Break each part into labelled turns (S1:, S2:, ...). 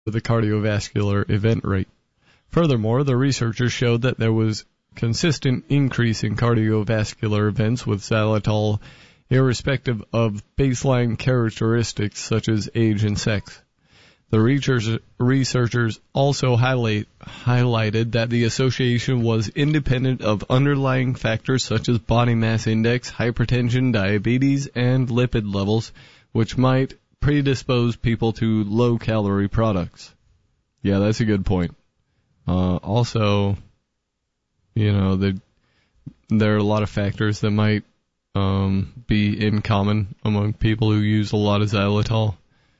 S1: the cardiovascular event rate. Furthermore, the researchers showed that there was consistent increase in cardiovascular events with xylitol irrespective of baseline characteristics such as age and sex. The researchers also highlighted that the association was independent of underlying factors such as body mass index, hypertension, diabetes, and lipid levels, which might predispose people to low-calorie products. Yeah, that's a good point. Also, there are a lot of factors that might be in common among people who use a lot of xylitol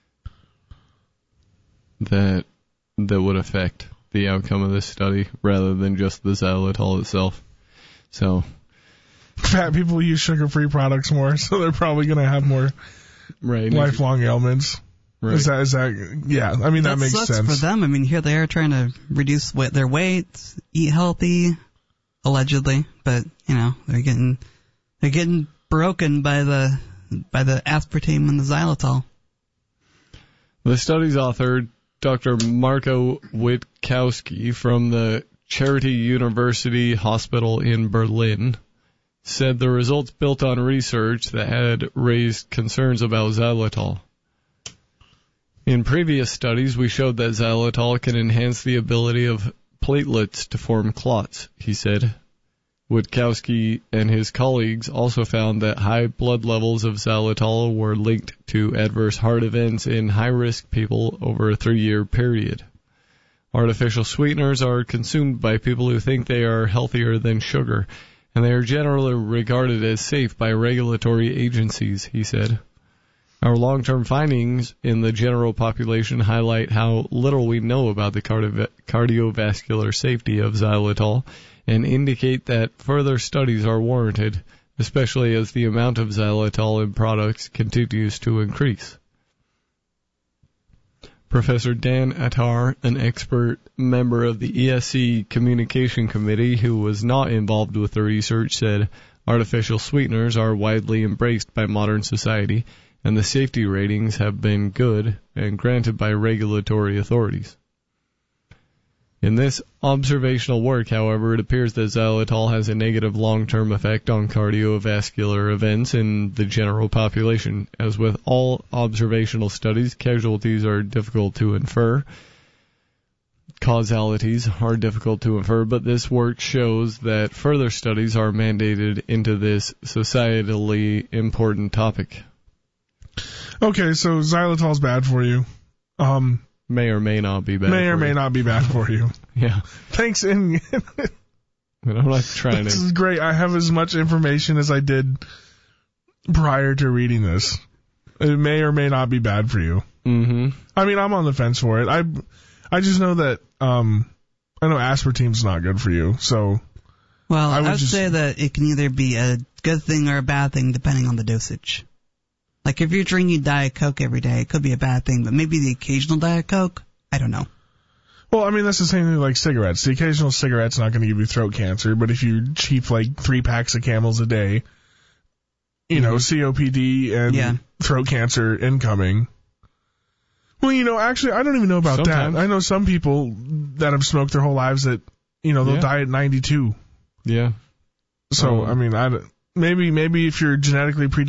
S1: that would affect the outcome of this study rather than just the xylitol itself. So,
S2: fat people use sugar-free products more, so they're probably going to have more lifelong ailments. Right. Is that? Yeah. I mean, that makes sense.
S3: That sucks for them. I mean, here they are trying to reduce their weight, eat healthy, allegedly, but they're getting broken by the aspartame and the xylitol.
S1: The study's author, Dr. Marco Witkowski from the Charité University Hospital in Berlin, said the results built on research that had raised concerns about xylitol. In previous studies, we showed that xylitol can enhance the ability of platelets to form clots, he said. Witkowski and his colleagues also found that high blood levels of xylitol were linked to adverse heart events in high-risk people over a 3-year period. Artificial sweeteners are consumed by people who think they are healthier than sugar, and they are generally regarded as safe by regulatory agencies, he said. Our long-term findings in the general population highlight how little we know about the cardiovascular safety of xylitol and indicate that further studies are warranted, especially as the amount of xylitol in products continues to increase. Professor Dan Attar, an expert member of the ESC Communication Committee who was not involved with the research, said artificial sweeteners are widely embraced by modern society, and the safety ratings have been good and granted by regulatory authorities. In this observational work, however, it appears that xylitol has a negative long-term effect on cardiovascular events in the general population. As with all observational studies, casualties are difficult to infer. Causalities are difficult to infer, but this work shows that further studies are mandated into this societally important topic.
S2: Okay, so xylitol's bad for you.
S1: May or may not be bad.
S2: May or may not be bad for you.
S1: Yeah.
S2: Thanks. And
S1: I'm not trying
S2: This is great. I have as much information as I did prior to reading this. It may or may not be bad for you.
S1: Mm-hmm.
S2: I mean, I'm on the fence for it. I just know that I know aspartame's not good for you. So,
S3: well, I would say that it can either be a good thing or a bad thing depending on the dosage. Like, if you're drinking Diet Coke every day, it could be a bad thing, but maybe the occasional Diet Coke, I don't know.
S2: Well, I mean, that's the same thing like cigarettes. The occasional cigarette's not going to give you throat cancer, but if you cheap like 3 packs of Camels a day, COPD and throat cancer incoming. Well, actually, I don't even know about that. I know some people that have smoked their whole lives that, they'll die at 92.
S1: Yeah.
S2: So, I mean, Maybe if you're genetically you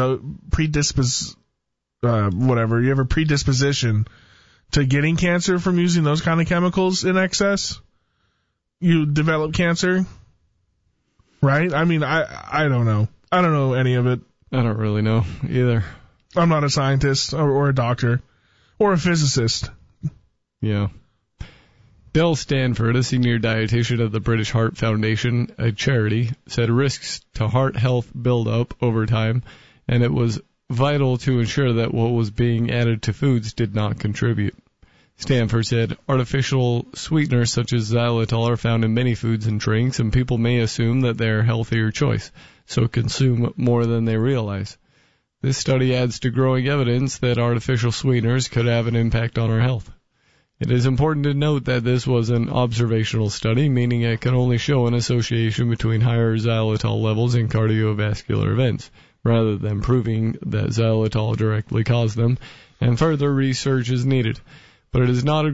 S2: have a predisposition to getting cancer from using those kind of chemicals in excess, you develop cancer, right? I mean, I don't know. I don't know any of it.
S1: I don't really know either.
S2: I'm not a scientist or a doctor or a physicist.
S1: Yeah. Bill Stanford, a senior dietitian of the British Heart Foundation, a charity, said risks to heart health build up over time, and it was vital to ensure that what was being added to foods did not contribute. Stanford said artificial sweeteners such as xylitol are found in many foods and drinks, and people may assume that they are a healthier choice, so consume more than they realize. This study adds to growing evidence that artificial sweeteners could have an impact on our health. It is important to note that this was an observational study, meaning it can only show an association between higher xylitol levels and cardiovascular events, rather than proving that xylitol directly caused them, and further research is needed. But it is not a